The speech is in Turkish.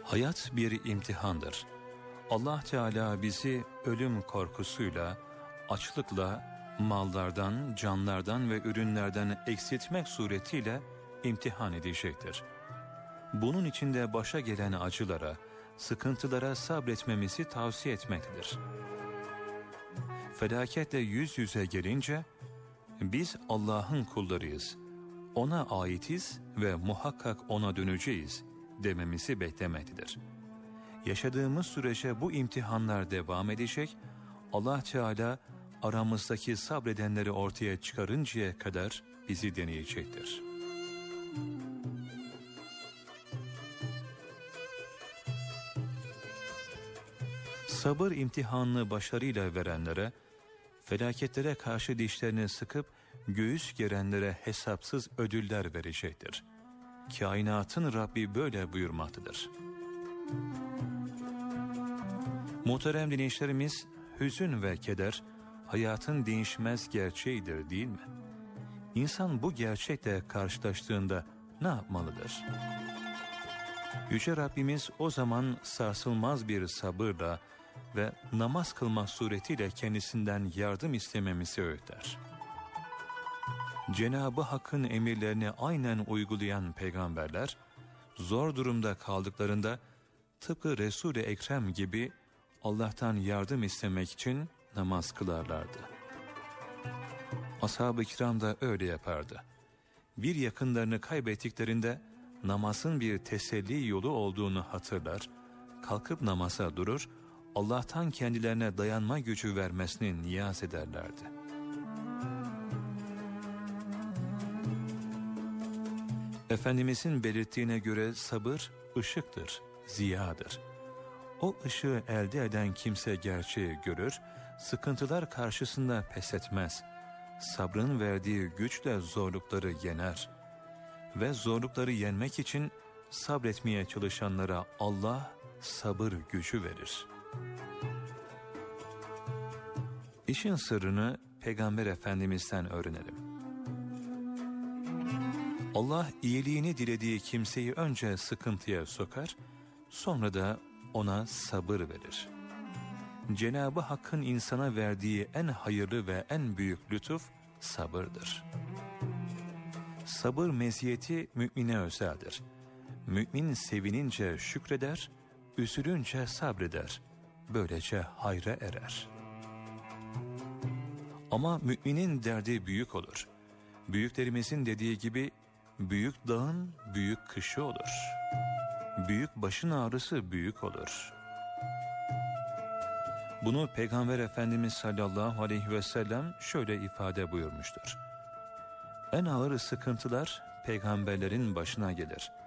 Hayat bir imtihandır. Allah Teala bizi ölüm korkusuyla, açlıkla, mallardan, canlardan ve ürünlerden eksiltmek suretiyle imtihan edecektir. Bunun için de başa gelen acılara, sıkıntılara sabretmemizi tavsiye etmektedir. Felaketle yüz yüze gelince, biz Allah'ın kullarıyız, O'na aitiz ve muhakkak O'na döneceğiz dememizi beklemektedir. Yaşadığımız sürece bu imtihanlar devam edecek, Allah Teala aramızdaki sabredenleri ortaya çıkarıncaya kadar bizi deneyecektir. Sabır imtihanını başarıyla verenlere, felaketlere karşı dişlerini sıkıp göğüs gerenlere hesapsız ödüller verecektir. Kainatın Rabbi böyle buyurmaktadır. Muhterem dinleyicilerimiz, hüzün ve keder hayatın değişmez gerçeğidir değil mi? İnsan bu gerçekle karşılaştığında ne yapmalıdır? Yüce Rabbimiz o zaman sarsılmaz bir sabırla ve namaz kılmak suretiyle kendisinden yardım istememizi öğütler. Cenab-ı Hakk'ın emirlerini aynen uygulayan peygamberler, zor durumda kaldıklarında tıpkı Resul-i Ekrem gibi Allah'tan yardım istemek için namaz kılarlardı. Ashab-ı kiram da öyle yapardı. Bir yakınlarını kaybettiklerinde namazın bir teselli yolu olduğunu hatırlar, kalkıp namaza durur, Allah'tan kendilerine dayanma gücü vermesini niyaz ederlerdi. Efendimizin belirttiğine göre sabır ışıktır, ziyadır. O ışığı elde eden kimse gerçeği görür, sıkıntılar karşısında pes etmez. Sabrın verdiği güçle zorlukları yener. Ve zorlukları yenmek için sabretmeye çalışanlara Allah sabır gücü verir. İşin sırrını Peygamber Efendimiz'den öğrenelim. Allah iyiliğini dilediği kimseyi önce sıkıntıya sokar, sonra da ona sabır verir. Cenab-ı Hakk'ın insana verdiği en hayırlı ve en büyük lütuf sabırdır. Sabır meziyeti mümine özeldir. Mümin sevinince şükreder, üzülünce sabreder. Böylece hayra erer. Ama müminin derdi büyük olur. Büyüklerimizin dediği gibi, büyük dağın büyük kışı olur. Büyük başın ağrısı büyük olur. Bunu Peygamber Efendimiz sallallahu aleyhi ve sellem şöyle ifade buyurmuştur. En ağır sıkıntılar peygamberlerin başına gelir.